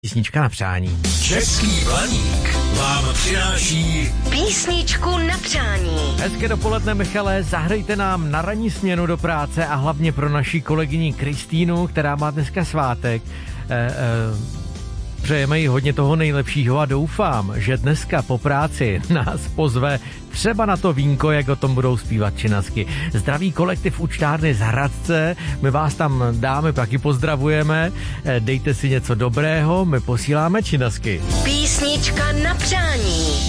Písnička na přání. Český Blaník vám přináší písničku na přání. Hezké dopoledne, Michale, zahrajte nám na ranní směnu do práce a hlavně pro naši kolegyni Kristýnu, která má dneska svátek. Přejeme jí hodně toho nejlepšího a doufám, že dneska po práci nás pozve třeba na to vínko, jak o tom budou zpívat činasky. Zdraví kolektiv Účtárny z Hradce, my vás tam dáme, taky pozdravujeme, dejte si něco dobrého, my posíláme činasky. Písnička na přání.